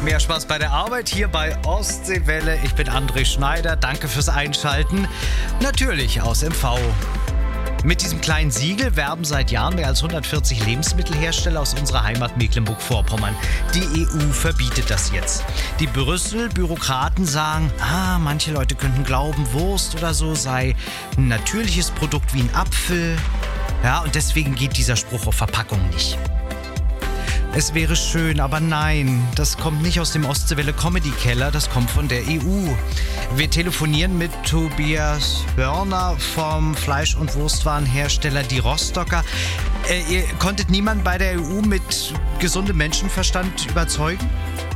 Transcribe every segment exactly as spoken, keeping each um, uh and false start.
Mehr Spaß bei der Arbeit hier bei Ostseewelle. Ich bin André Schneider. Danke fürs Einschalten. Natürlich aus M V. Mit diesem kleinen Siegel werben seit Jahren mehr als hundertvierzig Lebensmittelhersteller aus unserer Heimat Mecklenburg-Vorpommern. Die E U verbietet das jetzt. Die Brüssel-Bürokraten sagen, ah, manche Leute könnten glauben, Wurst oder so sei ein natürliches Produkt wie ein Apfel. Ja, und deswegen geht dieser Spruch auf Verpackung nicht. Es wäre schön, aber nein, das kommt nicht aus dem Ostseewelle Comedy Keller, das kommt von der E U. Wir telefonieren mit Tobias Börner vom Fleisch- und Wurstwarenhersteller Die Rostocker. Äh, ihr konntet niemand bei der E U mit gesundem Menschenverstand überzeugen?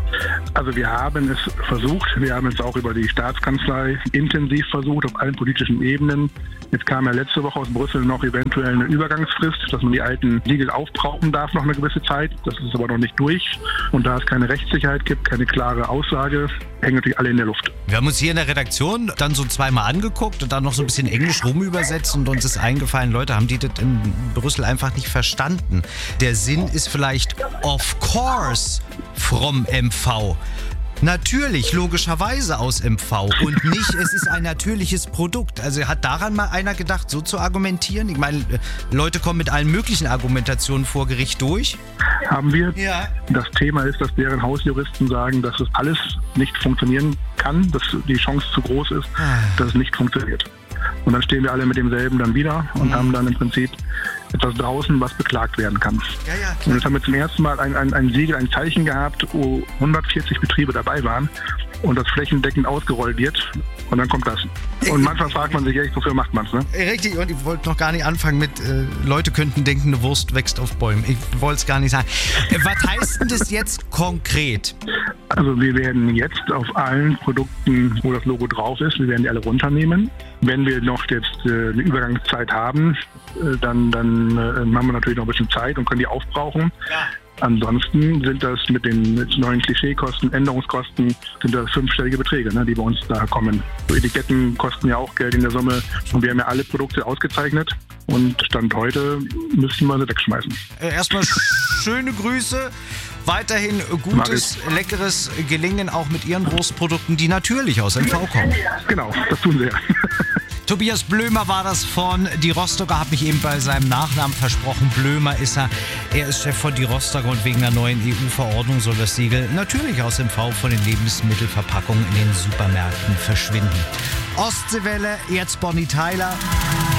Also wir haben es versucht, wir haben es auch über die Staatskanzlei intensiv versucht, auf allen politischen Ebenen. Jetzt kam ja letzte Woche aus Brüssel noch eventuell eine Übergangsfrist, dass man die alten Siegel aufbrauchen darf noch eine gewisse Zeit. Das ist aber noch nicht durch. Und da es keine Rechtssicherheit gibt, keine klare Aussage, hängen natürlich alle in der Luft. Wir haben uns hier in der Redaktion dann so zweimal angeguckt und dann noch so ein bisschen Englisch rumübersetzt und uns ist eingefallen, Leute, haben die das in Brüssel einfach nicht verstanden. Der Sinn ist vielleicht of course from M V. Natürlich, logischerweise aus M V und nicht, es ist ein natürliches Produkt. Also hat daran mal einer gedacht, so zu argumentieren? Ich meine, Leute kommen mit allen möglichen Argumentationen vor Gericht durch. Haben wir. Ja. Das Thema ist, dass deren Hausjuristen sagen, dass es alles nicht funktionieren kann, dass die Chance zu groß ist, dass es nicht funktioniert. Und dann stehen wir alle mit demselben dann wieder und mhm. haben dann im Prinzip etwas draußen, was beklagt werden kann. Ja, ja, und jetzt haben wir zum ersten Mal ein, ein, ein Siegel, ein Zeichen gehabt, wo hundertvierzig Betriebe dabei waren und das flächendeckend ausgerollt wird. Und dann kommt das. Und manchmal fragt man sich echt, wofür macht man es, ne? Richtig, und ich wollte noch gar nicht anfangen mit, äh, Leute könnten denken, eine Wurst wächst auf Bäumen. Ich wollte es gar nicht sagen. Äh, was heißt denn das jetzt konkret? Also wir werden jetzt auf allen Produkten, wo das Logo drauf ist, wir werden die alle runternehmen. Wenn wir noch jetzt äh, eine Übergangszeit haben, äh, dann, dann äh, haben wir natürlich noch ein bisschen Zeit und können die aufbrauchen. Ja. Ansonsten sind das mit den neuen Klischeekosten, Änderungskosten, sind das fünfstellige Beträge, ne, die bei uns da kommen. So Etiketten kosten ja auch Geld in der Summe und wir haben ja alle Produkte ausgezeichnet und Stand heute müssen wir sie wegschmeißen. Äh, erstmal schöne Grüße. Weiterhin gutes, leckeres Gelingen auch mit Ihren Wurstprodukten, die natürlich aus M V kommen. Genau, das tun wir. Tobias Blömer war das von Die Rostocker, hat mich eben bei seinem Nachnamen versprochen. Blömer ist er. Er ist Chef von Die Rostocker und wegen der neuen E U-Verordnung soll das Siegel natürlich aus M V von den Lebensmittelverpackungen in den Supermärkten verschwinden. Ostseewelle, jetzt Bonnie Tyler.